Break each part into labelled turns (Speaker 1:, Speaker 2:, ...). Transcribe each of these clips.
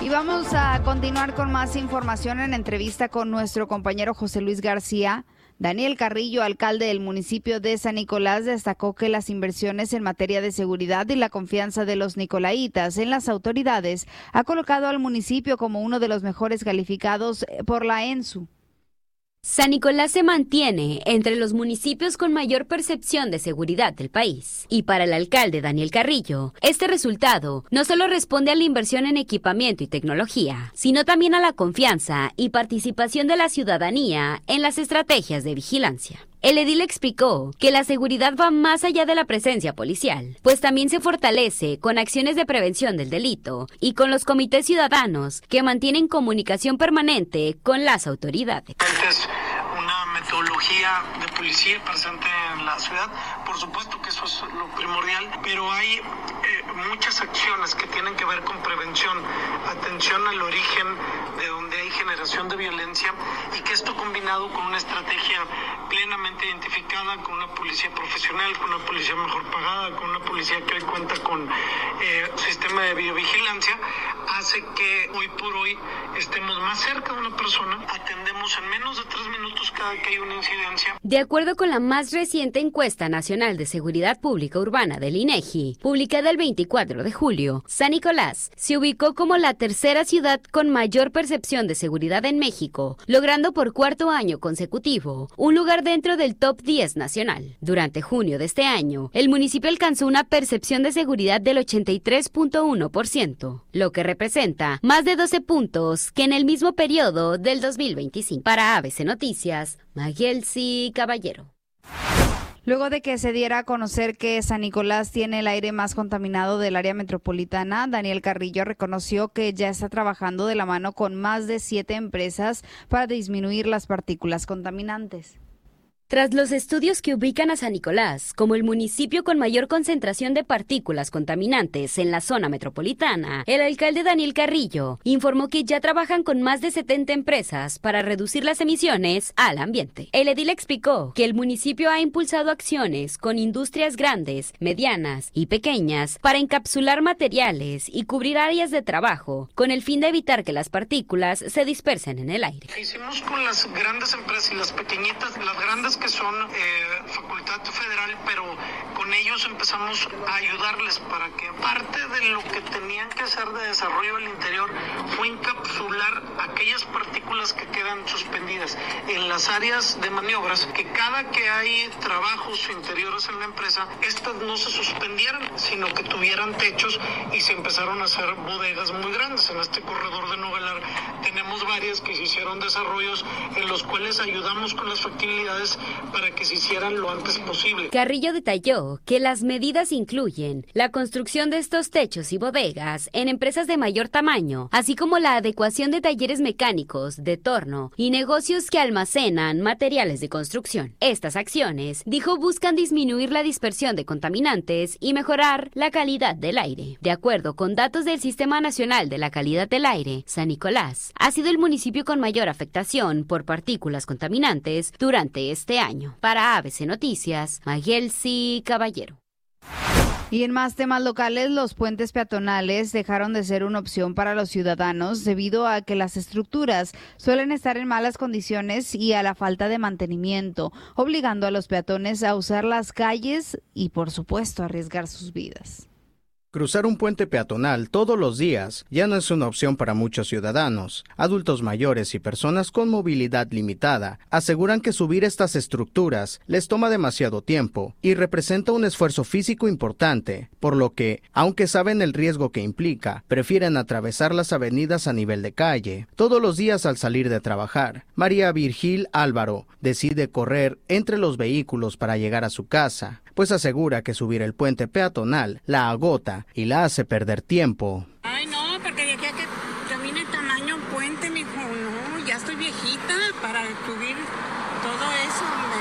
Speaker 1: Y vamos a continuar con más información en entrevista con nuestro compañero José Luis García. Daniel Carrillo, alcalde del municipio de San Nicolás, destacó que las inversiones en materia de seguridad y la confianza de los nicolaitas en las autoridades ha colocado al municipio como uno de los mejores calificados por la ENSU.
Speaker 2: San Nicolás se mantiene entre los municipios con mayor percepción de seguridad del país. Y para el alcalde Daniel Carrillo, este resultado no solo responde a la inversión en equipamiento y tecnología, sino también a la confianza y participación de la ciudadanía en las estrategias de vigilancia. El edil explicó que la seguridad va más allá de la presencia policial, pues también se fortalece con acciones de prevención del delito y con los comités ciudadanos que mantienen comunicación permanente con las autoridades.
Speaker 3: Es una metodología de policía presente en la ciudad, por supuesto que eso es lo primordial, pero hay muchas acciones que tienen que ver con prevención, atención al origen de donde hay generación de violencia y que esto combinado con una estrategia plenamente identificada, con una policía profesional, con una policía mejor pagada, con una policía que hoy cuenta con sistema de videovigilancia, hace que hoy por hoy estemos más cerca de una persona, atendemos en menos de 3 minutos cada que hay una incidencia.
Speaker 2: De acuerdo con la más reciente encuesta nacional de seguridad pública urbana del INEGI, publicada el 24 de julio, San Nicolás se ubicó como la tercera ciudad con mayor percepción de seguridad en México, logrando por 4º año consecutivo un lugar dentro del top 10 nacional. Durante junio de este año, el municipio alcanzó una percepción de seguridad del 83.1%, lo que representa más de 12 puntos que en el mismo periodo del 2025. Para ABC Noticias, Magelsi Caballero.
Speaker 1: Luego de que se diera a conocer que San Nicolás tiene el aire más contaminado del área metropolitana, Daniel Carrillo reconoció que ya está trabajando de la mano con más de 7 empresas para disminuir las partículas contaminantes.
Speaker 2: Tras los estudios que ubican a San Nicolás como el municipio con mayor concentración de partículas contaminantes en la zona metropolitana, el alcalde Daniel Carrillo informó que ya trabajan con más de 70 empresas para reducir las emisiones al ambiente. El edil explicó que el municipio ha impulsado acciones con industrias grandes, medianas y pequeñas para encapsular materiales y cubrir áreas de trabajo con el fin de evitar que las partículas se dispersen en el aire.
Speaker 3: Hicimos con las grandes empresas y las pequeñitas, las grandes que son facultad federal, pero con ellos empezamos a ayudarles para que parte de lo que tenían que hacer de desarrollo al interior fue encapsular aquellas partículas que quedan suspendidas en las áreas de maniobras, que cada que hay trabajos interiores en la empresa, estas no se suspendieran, sino que tuvieran techos y se empezaron a hacer bodegas muy grandes. En este corredor de Novelar tenemos varias que se hicieron desarrollos en los cuales ayudamos con las factibilidades para que se hicieran lo antes posible.
Speaker 2: Carrillo detalló que las medidas incluyen la construcción de estos techos y bodegas en empresas de mayor tamaño, así como la adecuación de talleres mecánicos, de torno y negocios que almacenan materiales de construcción. Estas acciones, dijo, buscan disminuir la dispersión de contaminantes y mejorar la calidad del aire. De acuerdo con datos del Sistema Nacional de la Calidad del Aire, San Nicolás ha sido el municipio con mayor afectación por partículas contaminantes durante este año. Para ABC Noticias, Magelsi Caballero.
Speaker 1: Y en más temas locales, los puentes peatonales dejaron de ser una opción para los ciudadanos debido a que las estructuras suelen estar en malas condiciones y a la falta de mantenimiento, obligando a los peatones a usar las calles y, por supuesto, a arriesgar sus vidas.
Speaker 4: Cruzar un puente peatonal todos los días ya no es una opción para muchos ciudadanos. Adultos mayores y personas con movilidad limitada aseguran que subir estas estructuras les toma demasiado tiempo y representa un esfuerzo físico importante, por lo que, aunque saben el riesgo que implica, prefieren atravesar las avenidas a nivel de calle todos los días al salir de trabajar. María Virgil Álvaro decide correr entre los vehículos para llegar a su casa, pues asegura que subir el puente peatonal la agota y la hace perder tiempo.
Speaker 5: Ay, no, porque de aquí a que camine tamaño puente, mijo, no, ya estoy viejita para subir todo eso,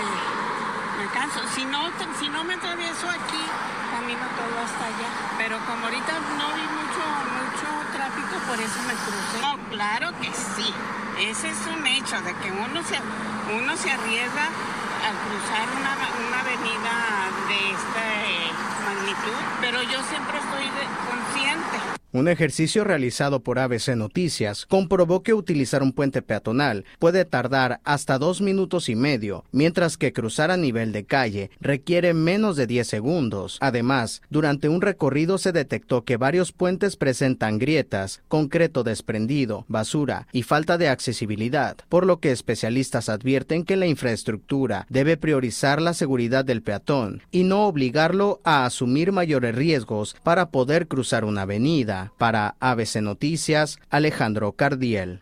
Speaker 5: me canso. Si no me atravieso aquí, camino todo hasta allá. Pero como ahorita no vi mucho tráfico, por eso me crucé. No, claro que sí. Ese es un hecho de que uno se arriesga al cruzar una avenida de esta magnitud, pero yo siempre estoy consciente.
Speaker 4: Un ejercicio realizado por ABC Noticias comprobó que utilizar un puente peatonal puede tardar hasta 2 minutos y medio, mientras que cruzar a nivel de calle requiere menos de 10 segundos. Además, durante un recorrido se detectó que varios puentes presentan grietas, concreto desprendido, basura y falta de accesibilidad, por lo que especialistas advierten que la infraestructura debe priorizar la seguridad del peatón y no obligarlo a asumir mayores riesgos para poder cruzar una avenida. Para ABC Noticias, Alejandro Cardiel.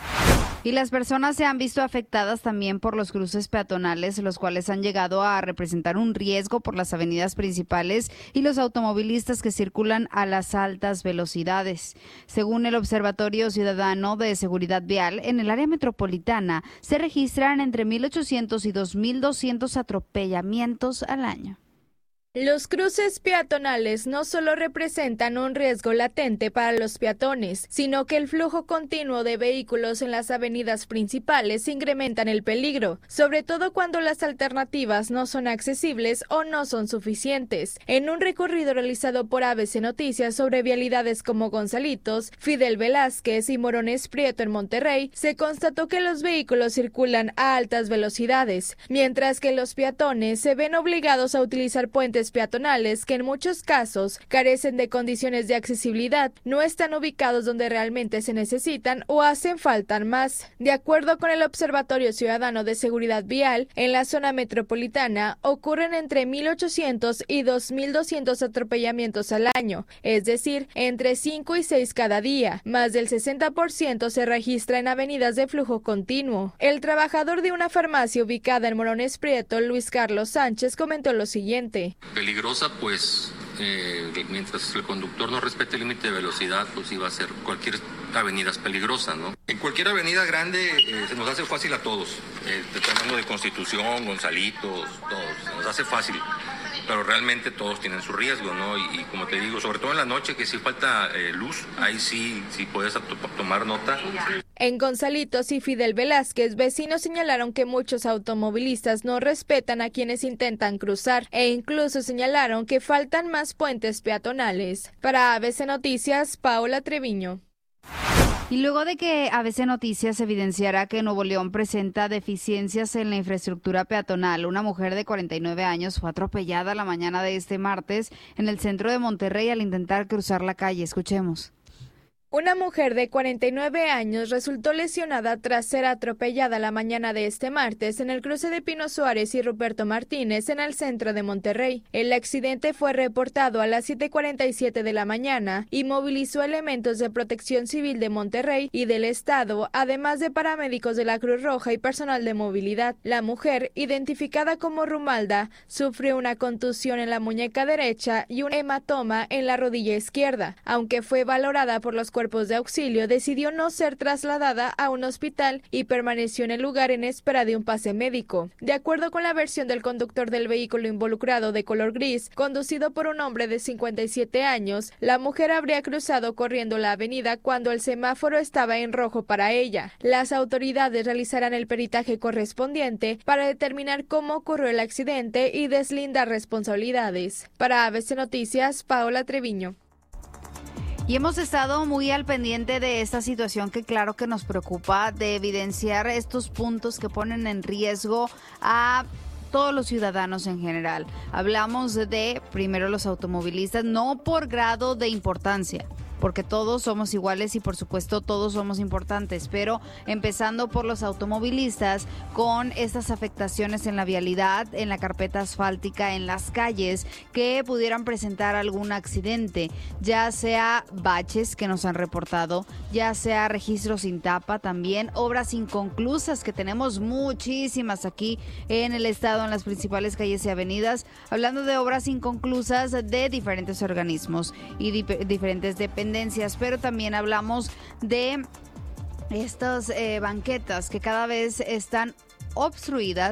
Speaker 1: Y las personas se han visto afectadas también por los cruces peatonales, los cuales han llegado a representar un riesgo por las avenidas principales y los automovilistas que circulan a las altas velocidades. Según el Observatorio Ciudadano de Seguridad Vial, en el área metropolitana se registran entre 1.800 y 2.200 atropellamientos al año.
Speaker 6: Los cruces peatonales no solo representan un riesgo latente para los peatones, sino que el flujo continuo de vehículos en las avenidas principales incrementan el peligro, sobre todo cuando las alternativas no son accesibles o no son suficientes. En un recorrido realizado por ABC Noticias sobre vialidades como Gonzalitos, Fidel Velázquez y Morones Prieto en Monterrey, se constató que los vehículos circulan a altas velocidades, mientras que los peatones se ven obligados a utilizar puentes peatonales que en muchos casos carecen de condiciones de accesibilidad, no están ubicados donde realmente se necesitan o hacen falta más. De acuerdo con el Observatorio Ciudadano de Seguridad Vial, en la zona metropolitana ocurren entre 1.800 y 2.200 atropellamientos al año, es decir, entre 5 y 6 cada día. Más del 60% se registra en avenidas de flujo continuo. El trabajador de una farmacia ubicada en Morones Prieto, Luis Carlos Sánchez, comentó lo siguiente.
Speaker 7: Peligrosa, pues, mientras el conductor no respete el límite de velocidad, pues iba a ser cualquier avenida es peligrosa, ¿no? En cualquier avenida grande se nos hace fácil a todos. Estoy hablando de Constitución, Gonzalitos, todos, se nos hace fácil. Pero realmente todos tienen su riesgo, ¿no? Y como te digo, sobre todo en la noche que sí falta luz, ahí sí puedes tomar nota.
Speaker 6: En Gonzalitos y Fidel Velázquez, vecinos señalaron que muchos automovilistas no respetan a quienes intentan cruzar e incluso señalaron que faltan más puentes peatonales. Para ABC Noticias, Paola Treviño.
Speaker 1: Y luego de que ABC Noticias evidenciara que Nuevo León presenta deficiencias en la infraestructura peatonal, una mujer de 49 años fue atropellada la mañana de este martes en el centro de Monterrey al intentar cruzar la calle. Escuchemos.
Speaker 6: Una mujer de 49 años resultó lesionada tras ser atropellada la mañana de este martes en el cruce de Pino Suárez y Ruperto Martínez en el centro de Monterrey. El accidente fue reportado a las 7:47 de la mañana y movilizó elementos de Protección Civil de Monterrey y del Estado, además de paramédicos de la Cruz Roja y personal de movilidad. La mujer, identificada como Rumalda, sufrió una contusión en la muñeca derecha y un hematoma en la rodilla izquierda. Aunque fue valorada por los cuerpos de auxilio, decidió no ser trasladada a un hospital y permaneció en el lugar en espera de un pase médico. De acuerdo con la versión del conductor del vehículo involucrado de color gris, conducido por un hombre de 57 años, la mujer habría cruzado corriendo la avenida cuando el semáforo estaba en rojo para ella. Las autoridades realizarán el peritaje correspondiente para determinar cómo ocurrió el accidente y deslindar responsabilidades. Para ABC Noticias, Paola Treviño.
Speaker 1: Y hemos estado muy al pendiente de esta situación que claro que nos preocupa, de evidenciar estos puntos que ponen en riesgo a todos los ciudadanos en general. Hablamos de, primero, los automovilistas, no por grado de importancia, porque todos somos iguales y por supuesto todos somos importantes, pero empezando por los automovilistas con estas afectaciones en la vialidad, en la carpeta asfáltica, en las calles que pudieran presentar algún accidente, ya sea baches que nos han reportado, ya sea registros sin tapa, también obras inconclusas que tenemos muchísimas aquí en el estado, en las principales calles y avenidas, hablando de obras inconclusas de diferentes organismos y diferentes dependencias, pero también hablamos de estas banquetas que cada vez están obstruidas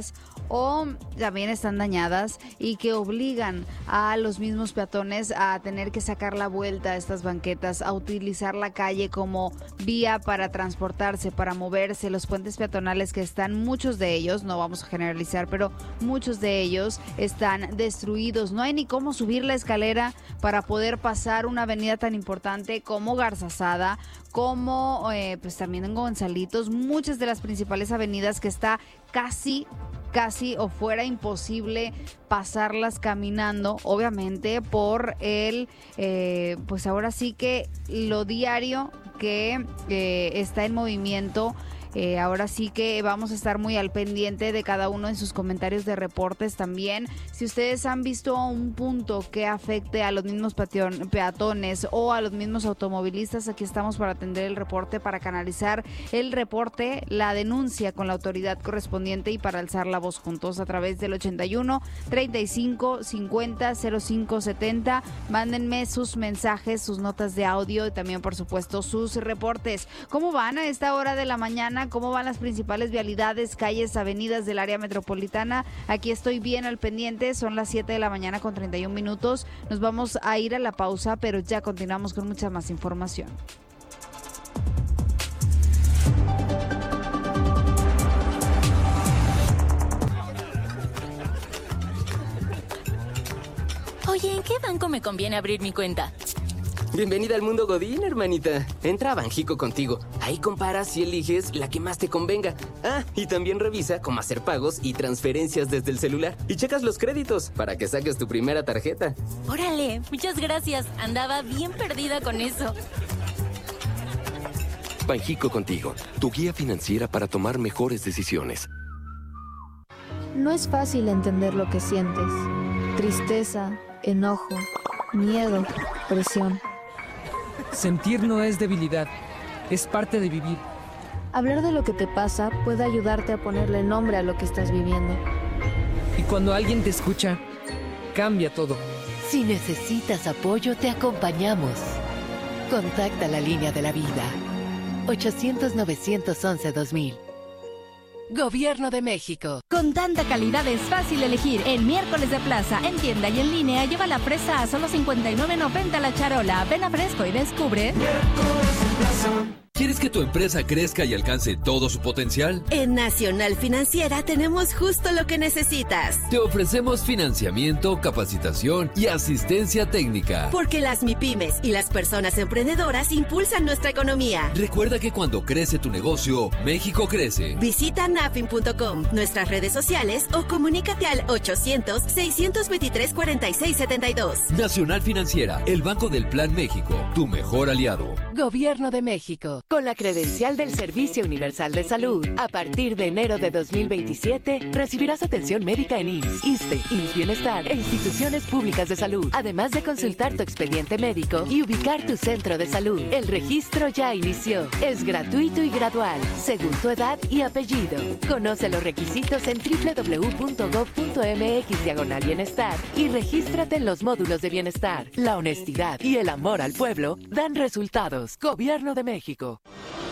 Speaker 1: o también están dañadas y que obligan a los mismos peatones a tener que sacar la vuelta a estas banquetas, a utilizar la calle como vía para transportarse, para moverse. Los puentes peatonales que están, muchos de ellos, no vamos a generalizar, pero muchos de ellos están destruidos. No hay ni cómo subir la escalera para poder pasar una avenida tan importante como Garzazada, como pues también en Gonzalitos, muchas de las principales avenidas que está casi o fuera imposible pasarlas caminando, obviamente por el, pues ahora sí que lo diario que está en movimiento. Ahora sí que vamos a estar muy al pendiente de cada uno en sus comentarios de reportes también. Si ustedes han visto un punto que afecte a los mismos peatones o a los mismos automovilistas, aquí estamos para atender el reporte, para canalizar el reporte, la denuncia con la autoridad correspondiente y para alzar la voz juntos a través del 81 35 50 05 70. Mándenme sus mensajes, sus notas de audio y también, por supuesto, sus reportes. ¿Cómo van a esta hora de la mañana? ¿Cómo van las principales vialidades, calles, avenidas del área metropolitana? Aquí estoy bien al pendiente, son las 7 de la mañana con 31 minutos. Nos vamos a ir a la pausa, pero ya continuamos con mucha más información.
Speaker 8: Oye, ¿en qué banco me conviene abrir mi cuenta?
Speaker 9: Bienvenida al mundo Godín, hermanita. Entra a Banjico Contigo. Ahí comparas y eliges la que más te convenga. Ah, y también revisa cómo hacer pagos y transferencias desde el celular. Y checas los créditos para que saques tu primera tarjeta.
Speaker 8: Órale, muchas gracias. Andaba bien perdida con eso.
Speaker 10: Banjico Contigo, tu guía financiera para tomar mejores decisiones.
Speaker 11: No es fácil entender lo que sientes. Tristeza, enojo, miedo, presión.
Speaker 12: Sentir no es debilidad, es parte de vivir.
Speaker 11: Hablar de lo que te pasa puede ayudarte a ponerle nombre a lo que estás viviendo.
Speaker 12: Y cuando alguien te escucha, cambia todo.
Speaker 13: Si necesitas apoyo, te acompañamos. Contacta la línea de la vida. 800-911-2000. Gobierno de México.
Speaker 14: Con tanta calidad es fácil elegir. El miércoles de plaza, en tienda y en línea, lleva la fresa a solo $59.90 la charola. Ven a Fresco y descubre.
Speaker 15: ¿Quieres que tu empresa crezca y alcance todo su potencial?
Speaker 16: En Nacional Financiera tenemos justo lo que necesitas.
Speaker 15: Te ofrecemos financiamiento, capacitación y asistencia técnica.
Speaker 16: Porque las MIPYMES y las personas emprendedoras impulsan nuestra economía.
Speaker 15: Recuerda que cuando crece tu negocio, México crece.
Speaker 16: Visita nafin.com, nuestras redes sociales o comunícate al 800-623-4672.
Speaker 15: Nacional Financiera, el Banco del Plan México, tu mejor aliado.
Speaker 13: Gobierno de México. Con la credencial del Servicio Universal de Salud, a partir de enero de 2027, recibirás atención médica en IMSS, ISSSTE, IMSS Bienestar e instituciones públicas de salud, además de consultar tu expediente médico y ubicar tu centro de salud. El registro ya inició. Es gratuito y gradual, según tu edad y apellido. Conoce los requisitos en www.gov.mx/bienestar y regístrate en los módulos de bienestar. La honestidad y el amor al pueblo dan resultados. Gobierno de México.